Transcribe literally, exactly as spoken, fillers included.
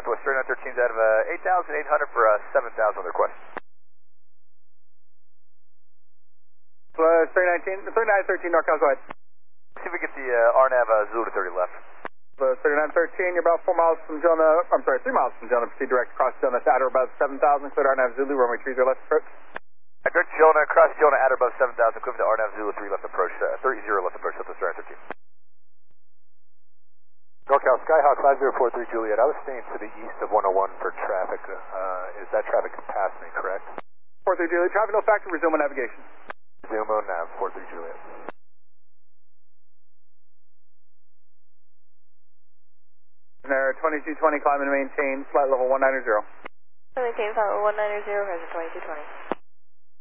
Northwest thirty-nine thirteen out of uh, eight thousand eight hundred for uh, seven thousand on the request. Uh, thirty-nine thirteen NorCal, go ahead. See if we get the uh, R N A V uh, Zulu to thirty left. Uh, thirty-nine thirteen, you're about four miles from Jonah, I'm sorry, three miles from Jonah, proceed direct across Jonah to outer above seven thousand, clear R N A V Zulu, runway three zero left approach. I direct Jonah, across Jonah, outer above seven thousand, equivalent to R N A V Zulu three left approach, uh, thirty left approach, Southwest thirty-nine thirteen. NorCal Skyhawk five zero four three Juliet, I was staying to the east of one oh one for traffic. Uh, is that traffic past me, correct? four three Juliet, traffic no factor, resume on navigation. Resume on nav, four three Juliet. Air twenty-two twenty, climb and maintain, flight level one ninety. Maintain flight level one ninety, Horizon twenty-two twenty.